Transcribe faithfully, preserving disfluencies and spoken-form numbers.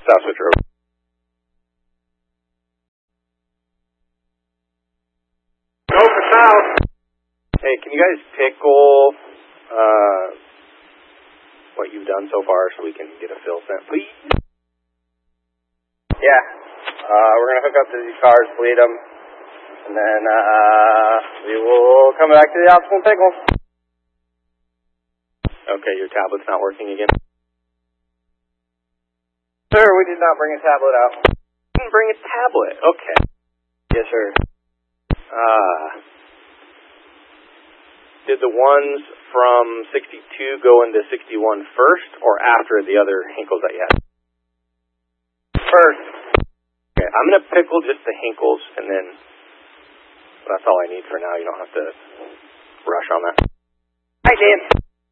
South Switch Road. Go for South. Hey, can you guys tickle uh, what you've done so far so we can get a fill sent, please? Yeah. Uh, we're going to hook up to these cars, bleed them, and then uh, we will come back to the office and tickle. Okay, your tablet's not working again? Sir, we did not bring a tablet out. Didn't bring a tablet, okay. Yes, sir. Uh, did the ones from sixty-two go into sixty-one first or after the other Hinkles that you had? First. Okay, I'm going to pickle just the Hinkles, and then that's all I need for now. You don't have to rush on that. Hi, Dan.